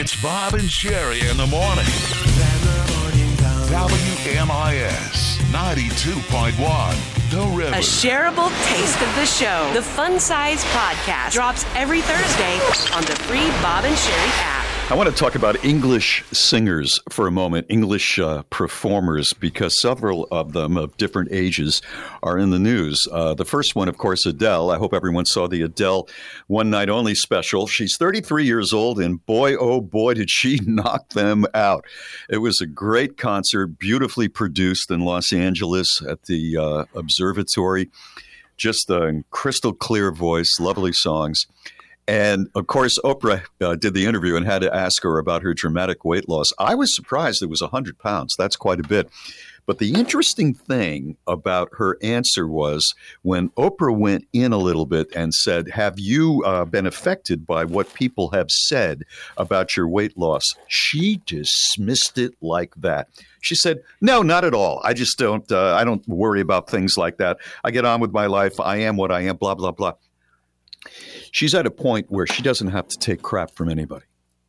It's Bob and Sherry in the morning. WMIS 92.1, The River. A shareable taste of the show. The Fun Size Podcast drops every Thursday on the free Bob and Sherry app. I want to talk about English singers for a moment, English performers, because several of them of different ages are in the news. The first one, of course, Adele. I hope everyone saw the Adele One Night Only special. She's 33 years old, and boy, oh boy, did she knock them out. It was a great concert, beautifully produced in Los Angeles at the Observatory. Just a crystal clear voice, lovely songs. And, of course, Oprah did the interview and had to ask her about her dramatic weight loss. I was surprised it was 100 pounds. That's quite a bit. But the interesting thing about her answer was when Oprah went in a little bit and said, have you been affected by what people have said about your weight loss? She dismissed it like that. She said, no, not at all. I just don't worry about things like that. I get on with my life. I am what I am, blah, blah, blah. She's at a point where she doesn't have to take crap from anybody.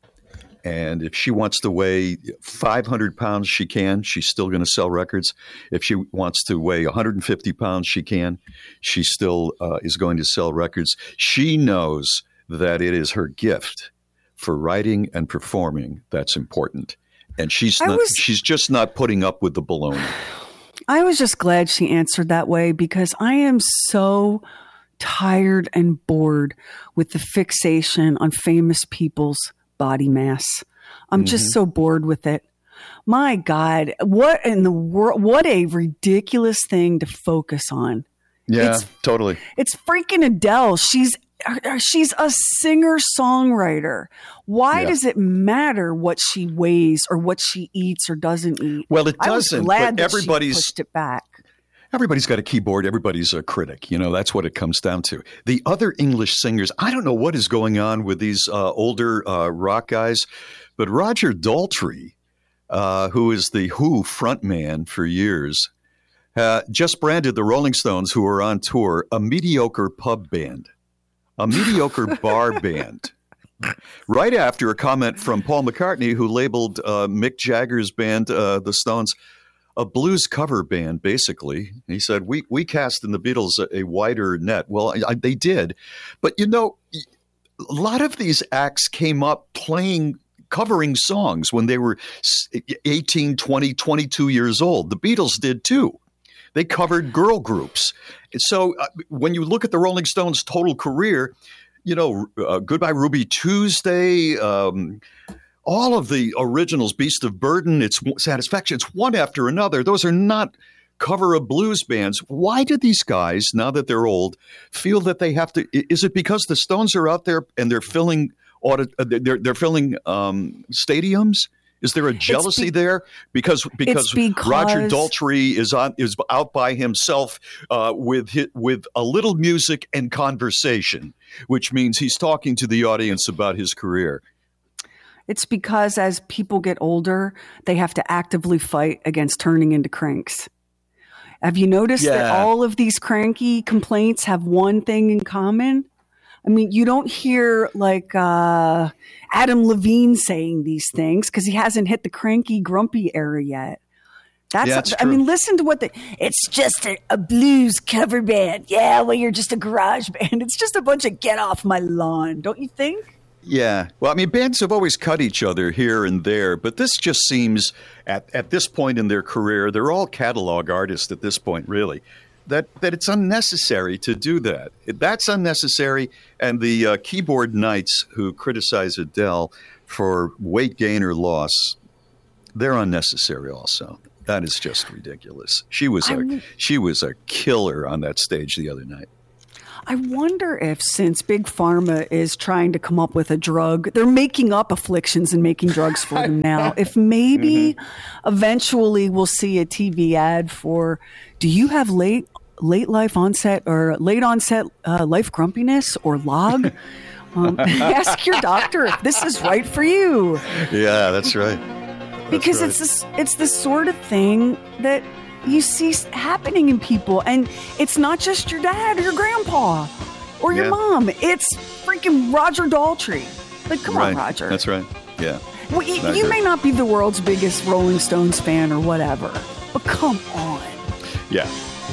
And if she wants to weigh 500 pounds, she can. She's still going to sell records. If she wants to weigh 150 pounds, she can. She still is going to sell records. She knows that it is her gift for writing and performing that's important. And she's just not putting up with the baloney. I was just glad she answered that way because I am so tired and bored with the fixation on famous people's body mass. I'm just so bored with it. My God, what in the world? What a ridiculous thing to focus on. Yeah, totally. It's freaking Adele. She's a singer-songwriter. Why does it matter what she weighs or what she eats or doesn't eat? Well, it doesn't. I was glad that she everybody's pushed it back. Everybody's got a keyboard. Everybody's a critic. You know, that's what it comes down to. The other English singers, I don't know what is going on with these older rock guys, but Roger Daltrey, who is the Who frontman for years, just branded the Rolling Stones, who are on tour, a mediocre pub band, a mediocre bar band. Right after a comment from Paul McCartney, who labeled Mick Jagger's band, the Stones, a blues cover band, basically. He said, we cast in the Beatles a wider net. Well, they did. But, you know, a lot of these acts came up covering songs when they were 18, 20, 22 years old. The Beatles did, too. They covered girl groups. So when you look at the Rolling Stones' total career, you know, Goodbye Ruby Tuesday, all of the originals, Beast of Burden, It's Satisfaction, it's one after another. Those are not cover of blues bands. Why do these guys, now that they're old, feel that they have to? Is it because the Stones are out there and they're filling stadiums? Is there a jealousy there? Because Roger Daltrey is out by himself with a little music and conversation, which means he's talking to the audience about his career. It's because as people get older, they have to actively fight against turning into cranks. Have you noticed that all of these cranky complaints have one thing in common? I mean, you don't hear like Adam Levine saying these things because he hasn't hit the cranky, grumpy era yet. That's true. I mean, listen to it's just a blues cover band. Yeah, well, you're just a garage band. It's just a bunch of get off my lawn, don't you think? Yeah. Well, I mean, bands have always cut each other here and there, but this just seems at this point in their career, they're all catalog artists at this point, really, that it's unnecessary to do that. That's unnecessary. And the keyboard knights who criticize Adele for weight gain or loss, they're unnecessary also. That is just ridiculous. She was a killer on that stage the other night. I wonder if since Big Pharma is trying to come up with a drug, they're making up afflictions and making drugs for them now. If maybe eventually we'll see a TV ad for, do you have late life onset or late onset life grumpiness or log? Ask your doctor if this is right for you. Yeah, that's right. Because it's the sort of thing that you see happening in people. And it's not just your dad or your grandpa or your mom. It's freaking Roger Daltrey. Like, come on, Roger. That's right. Yeah. Well, you may not be the world's biggest Rolling Stones fan or whatever, but come on. Yeah.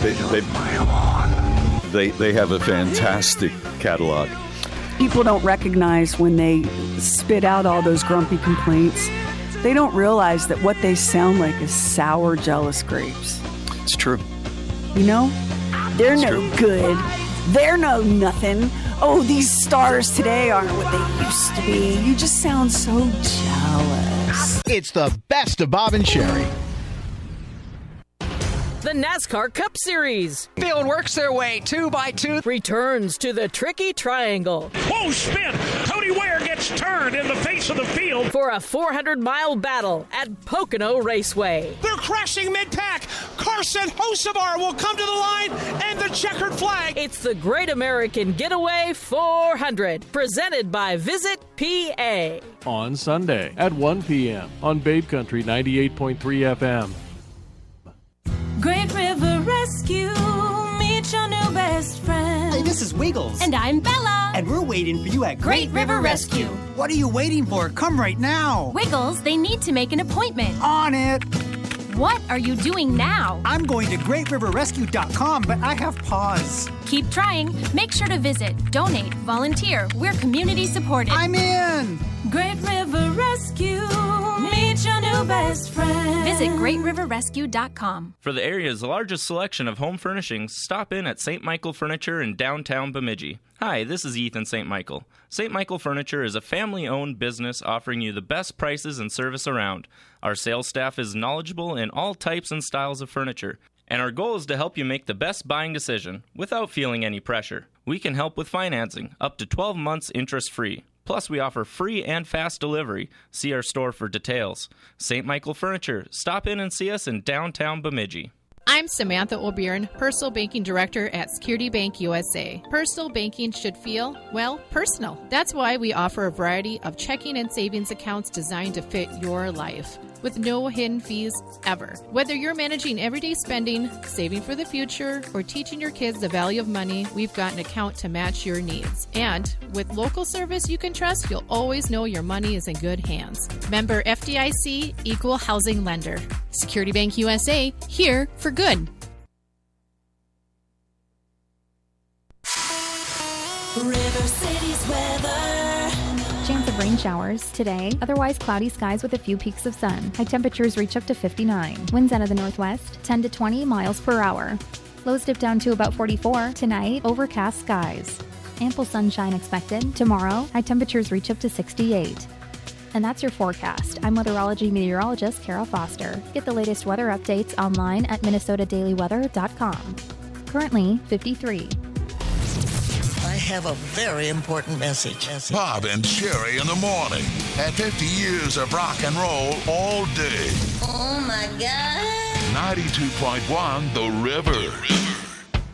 They have a fantastic catalog. People don't recognize when they spit out all those grumpy complaints. They don't realize that what they sound like is sour, jealous grapes. It's true. You know? They're no good. They're no nothing. Oh, these stars today aren't what they used to be. You just sound so jealous. It's the best of Bob and Sherry. The NASCAR Cup Series. Field works their way 2x2. Returns to the tricky triangle. Whoa, spin! Cody Ware gets turned in the face of the field. For a 400-mile battle at Pocono Raceway. They're crashing mid-pack. Carson Hocevar will come to the line and the checkered flag. It's the Great American Getaway 400, presented by Visit PA. On Sunday at 1 p.m. on Babe Country 98.3 FM. Great River Rescue, meet your new best friend. Hey, this is Wiggles. And I'm Bella. And we're waiting for you at Great River Rescue. What are you waiting for? Come right now. Wiggles, they need to make an appointment. On it. What are you doing now? I'm going to GreatRiverRescue.com, but I have pause. Keep trying. Make sure to visit, donate, volunteer. We're community supported. I'm in. Great River Rescue, meet your new best friend. Visit GreatRiverRescue.com. For the area's largest selection of home furnishings, stop in at St. Michael Furniture in downtown Bemidji. Hi, this is Ethan St. Michael. St. Michael Furniture is a family-owned business offering you the best prices and service around. Our sales staff is knowledgeable in all types and styles of furniture, and our goal is to help you make the best buying decision without feeling any pressure. We can help with financing, up to 12 months interest-free. Plus, we offer free and fast delivery. See our store for details. St. Michael Furniture. Stop in and see us in downtown Bemidji. I'm Samantha O'Byrne, Personal Banking Director at Security Bank USA. Personal banking should feel, well, personal. That's why we offer a variety of checking and savings accounts designed to fit your life, with no hidden fees ever. Whether you're managing everyday spending, saving for the future, or teaching your kids the value of money, we've got an account to match your needs. And with local service you can trust, you'll always know your money is in good hands. Member FDIC, Equal Housing Lender. Security Bank USA, here for good. River City's weather. Chance of rain showers today, otherwise cloudy skies with a few peaks of sun. High temperatures reach up to 59. Winds out of the northwest, 10 to 20 miles per hour. Lows dip down to about 44. Tonight, overcast skies. Ample sunshine expected. Tomorrow, high temperatures reach up to 68. And that's your forecast. I'm weatherology meteorologist Kara Foster. Get the latest weather updates online at minnesotadailyweather.com. Currently, 53. I have a very important message. Bob and Sherry in the morning. At 50 years of rock and roll all day. Oh, my God. 92.1 The River.